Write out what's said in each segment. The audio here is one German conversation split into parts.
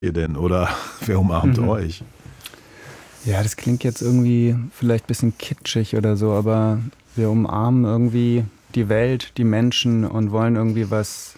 ihr denn oder wer umarmt euch? Ja, das klingt jetzt irgendwie vielleicht ein bisschen kitschig oder so, aber wir umarmen irgendwie die Welt, die Menschen und wollen irgendwie was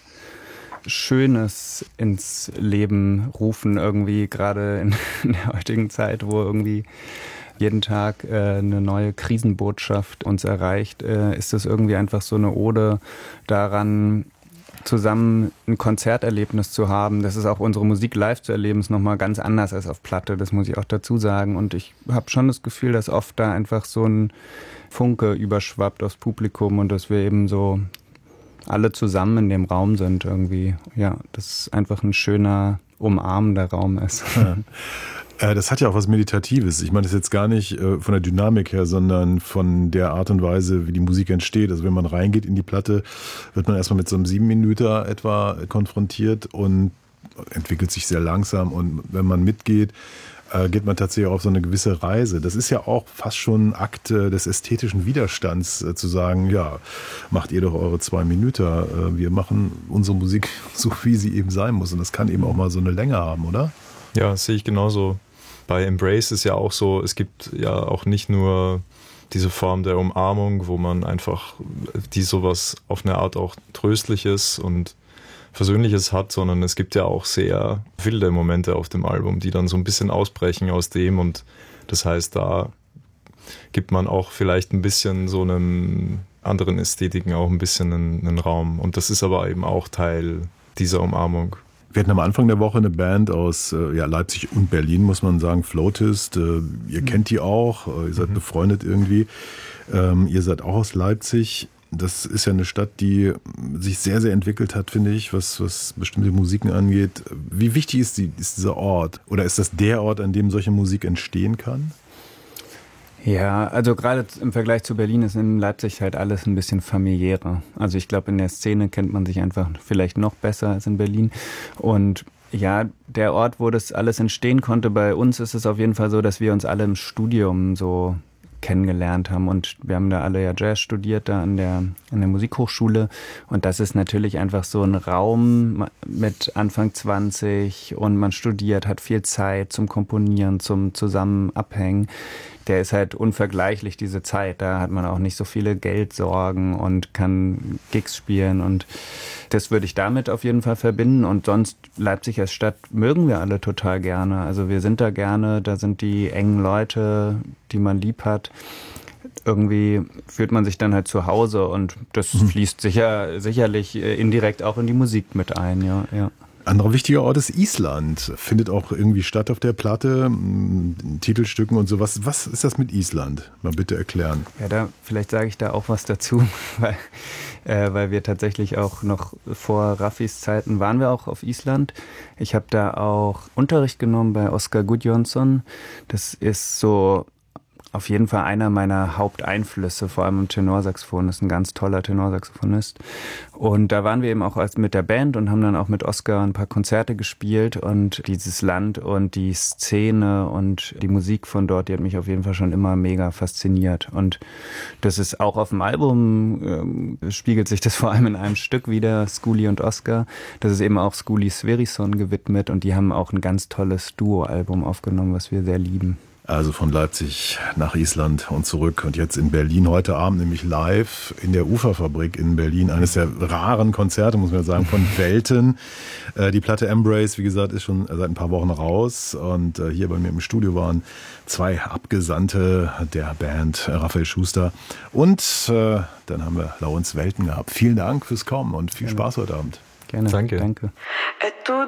Schönes ins Leben rufen, irgendwie gerade in der heutigen Zeit, wo irgendwie jeden Tag eine neue Krisenbotschaft uns erreicht, ist das irgendwie einfach so eine Ode daran, zusammen ein Konzerterlebnis zu haben. Das ist auch unsere Musik live zu erleben, ist nochmal ganz anders als auf Platte, das muss ich auch dazu sagen. Und ich habe schon das Gefühl, dass oft da einfach so ein Funke überschwappt aufs Publikum und dass wir eben so alle zusammen in dem Raum sind irgendwie. Ja, dass es einfach ein schöner, umarmender Raum ist. Ja. Das hat ja auch was Meditatives. Ich meine das jetzt gar nicht von der Dynamik her, sondern von der Art und Weise, wie die Musik entsteht. Also wenn man reingeht in die Platte, wird man erstmal mit so einem 7-Minüter etwa konfrontiert und entwickelt sich sehr langsam. Und wenn man mitgeht, geht man tatsächlich auch auf so eine gewisse Reise. Das ist ja auch fast schon ein Akt des ästhetischen Widerstands, zu sagen, ja, macht ihr doch eure 2 Minuten. Wir machen unsere Musik so, wie sie eben sein muss. Und das kann eben auch mal so eine Länge haben, oder? Ja, das sehe ich genauso. Bei Embrace ist ja auch so, es gibt ja auch nicht nur diese Form der Umarmung, wo man einfach die sowas auf eine Art auch Tröstliches und Versöhnliches hat, sondern es gibt ja auch sehr wilde Momente auf dem Album, die dann so ein bisschen ausbrechen aus dem und das heißt, da gibt man auch vielleicht ein bisschen so einem anderen Ästhetiken auch ein bisschen einen Raum und das ist aber eben auch Teil dieser Umarmung. Wir hatten am Anfang der Woche eine Band aus Leipzig und Berlin, muss man sagen, Floatist. Ihr kennt die auch, ihr seid befreundet irgendwie. Ihr seid auch aus Leipzig. Das ist ja eine Stadt, die sich sehr, sehr entwickelt hat, finde ich, was bestimmte Musiken angeht. Wie wichtig ist dieser Ort? Oder ist das der Ort, an dem solche Musik entstehen kann? Ja, also gerade im Vergleich zu Berlin ist in Leipzig halt alles ein bisschen familiärer. Also ich glaube, in der Szene kennt man sich einfach vielleicht noch besser als in Berlin. Und ja, der Ort, wo das alles entstehen konnte, bei uns ist es auf jeden Fall so, dass wir uns alle im Studium so kennengelernt haben und wir haben da alle ja Jazz studiert da an der Musikhochschule und das ist natürlich einfach so ein Raum mit Anfang 20 und man studiert, hat viel Zeit zum Komponieren, zum zusammen abhängen. Der ist halt unvergleichlich, diese Zeit. Da hat man auch nicht so viele Geldsorgen und kann Gigs spielen und das würde ich damit auf jeden Fall verbinden und sonst Leipzig als Stadt mögen wir alle total gerne. Also wir sind da gerne, da sind die engen Leute, die man lieb hat. Irgendwie fühlt man sich dann halt zu Hause und das fließt sicherlich indirekt auch in die Musik mit ein, ja. Anderer wichtiger Ort ist Island. Findet auch irgendwie statt auf der Platte, Titelstücken und sowas. Was ist das mit Island? Mal bitte erklären. Ja, vielleicht sage ich da auch was dazu, weil wir tatsächlich auch noch vor Raffis Zeiten waren wir auch auf Island. Ich habe da auch Unterricht genommen bei Óskar Gudjónsson. Das ist so auf jeden Fall einer meiner Haupteinflüsse, vor allem im Tenorsaxophon. Das ist ein ganz toller Tenorsaxophonist. Und da waren wir eben auch mit der Band und haben dann auch mit Óskar ein paar Konzerte gespielt. Und dieses Land und die Szene und die Musik von dort, die hat mich auf jeden Fall schon immer mega fasziniert. Und das ist auch auf dem Album, spiegelt sich das vor allem in einem Stück wieder, Skuli und Óskar. Das ist eben auch Skuli Sverrisson gewidmet und die haben auch ein ganz tolles Duo-Album aufgenommen, was wir sehr lieben. Also von Leipzig nach Island und zurück und jetzt in Berlin heute Abend, nämlich live in der Uferfabrik in Berlin. Eines der raren Konzerte, muss man sagen, von Welten. Die Platte Embrace, wie gesagt, ist schon seit ein paar Wochen raus und hier bei mir im Studio waren 2 Abgesandte der Band, Raphael Schuster und dann haben wir Laurens Welten gehabt. Vielen Dank fürs Kommen und viel Spaß heute Abend. Gerne. Danke.